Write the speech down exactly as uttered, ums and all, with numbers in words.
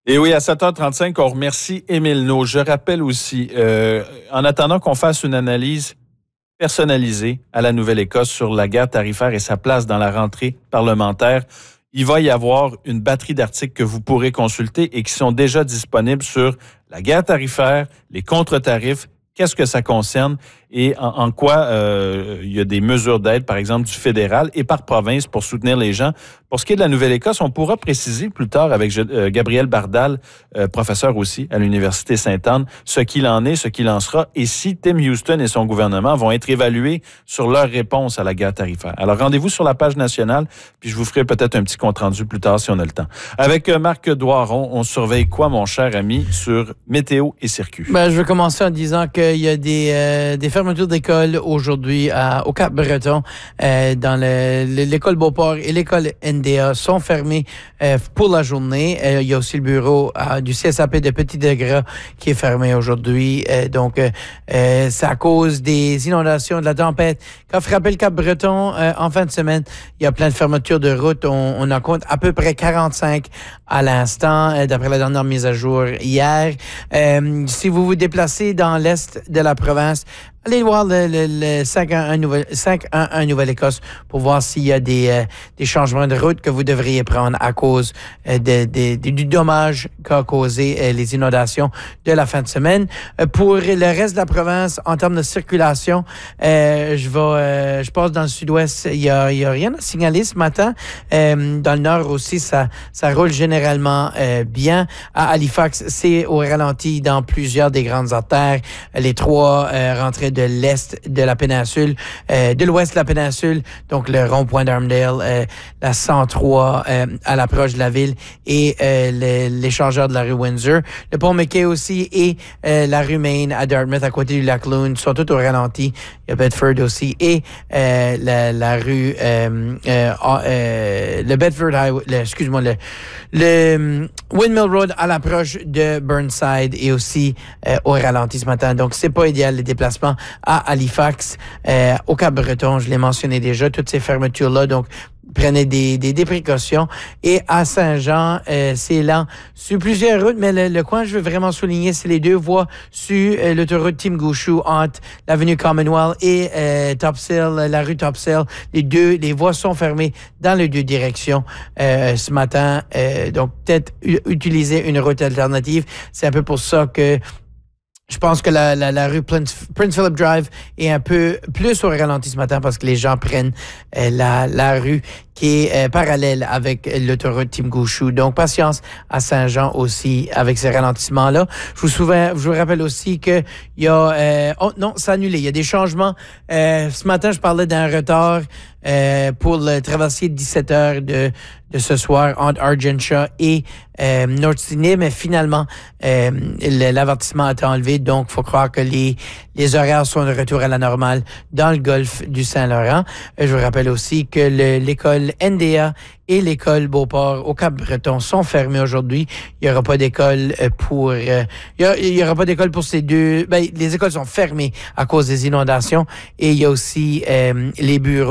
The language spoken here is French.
Et oui, à sept heures trente-cinq, on remercie Émile Naud. Je rappelle aussi, euh, en attendant qu'on fasse une analyse personnalisée à la Nouvelle-Écosse sur la guerre tarifaire et sa place dans la rentrée parlementaire, il va y avoir une batterie d'articles que vous pourrez consulter et qui sont déjà disponibles sur la guerre tarifaire, les contre-tarifs, qu'est-ce que ça concerne et en, en quoi euh, il y a des mesures d'aide, par exemple, du fédéral et par province pour soutenir les gens. Pour ce qui est de la Nouvelle-Écosse, on pourra préciser plus tard avec euh, Gabriel Bardal, euh, professeur aussi à l'Université Sainte-Anne, ce qu'il en est, ce qu'il en sera et si Tim Houston et son gouvernement vont être évalués sur leur réponse à la guerre tarifaire. Alors, rendez-vous sur la page nationale, puis je vous ferai peut-être un petit compte-rendu plus tard si on a le temps. Avec euh, Marc Doiron, on surveille quoi, mon cher ami, sur météo et circuit? Ben, je vais commencer en disant qu'il y a des, euh, des fermetures d'école aujourd'hui à, au Cap-Breton. Euh, dans le, l'école Beauport et l'école N D A sont fermées euh, pour la journée. Euh, il y a aussi le bureau euh, du C S A P de Petit-Degras qui est fermé aujourd'hui. Euh, donc, euh, euh, c'est à cause des inondations, de la tempête qui a frappé le Cap-Breton euh, en fin de semaine. Il y a plein de fermetures de routes. On, on en compte à peu près quarante-cinq à l'instant, euh, d'après la dernière mise à jour hier. Euh, si vous vous déplacez dans l'est de la province, allez voir le, le, le cinq un un Nouvelle, cinq un un Nouvelle-Écosse pour voir s'il y a des, euh, des changements de route que vous devriez prendre à cause euh, de, de, de, du dommage qu'a causé euh, les inondations de la fin de semaine. Euh, pour le reste de la province, en termes de circulation, euh, je vais, euh, je passe dans le sud-ouest. Il y a, il y a rien à signaler ce matin. Euh, dans le nord aussi, ça, ça roule généralement euh, bien. À Halifax, c'est au ralenti dans plusieurs des grandes artères. Les trois euh, rentrées de l'est de la péninsule, euh, de l'ouest de la péninsule, donc le rond-point d'Armdale, euh, la cent trois euh, à l'approche de la ville et euh, le, l'échangeur de la rue Windsor. Le pont McKay aussi et euh, la rue Main à Dartmouth, à côté du lac Loon, sont tout au ralenti. Il y a Bedford aussi et euh, la, la rue, euh, euh, euh, le Bedford Highway, le, excuse-moi, le, le Windmill Road à l'approche de Burnside et aussi euh, au ralenti ce matin. Donc, c'est pas idéal les déplacements à Halifax, euh, au Cap-Breton, je l'ai mentionné déjà, toutes ces fermetures-là, donc prenez des, des, des précautions. Et à Saint-Jean, euh, c'est lent sur plusieurs routes, mais le, le coin je veux vraiment souligner, c'est les deux voies sur euh, l'autoroute Tim-Gouchou entre l'avenue Commonwealth et euh, Topsail, la rue Topsail. Les deux, les voies sont fermées dans les deux directions euh, ce matin. Euh, donc, peut-être u- utiliser une route alternative. C'est un peu pour ça que je pense que la, la, la rue Prince, Prince Philip Drive est un peu plus au ralenti ce matin parce que les gens prennent euh, la, la rue qui est euh, parallèle avec l'autoroute Tim-Gouchou. Donc, patience à Saint-Jean aussi avec ces ralentissements-là. Je vous, souviens, je vous rappelle aussi qu'il y a... Euh, oh non, c'est annulé. Il y a des changements. Euh, ce matin, je parlais d'un retard euh, pour le traversier de dix-sept heures de, de ce soir entre Argentia et euh, North Sydney, mais finalement, euh, l'avertissement a été enlevé. Donc, il faut croire que les, les horaires sont de retour à la normale dans le golfe du Saint-Laurent. Euh, je vous rappelle aussi que le, l'école N D A et l'école Beauport au Cap-Breton sont fermées aujourd'hui. Il n'y aura pas d'école pour... Euh, il n'y aura pas d'école pour ces deux... Ben, les écoles sont fermées à cause des inondations et il y a aussi euh, les bureaux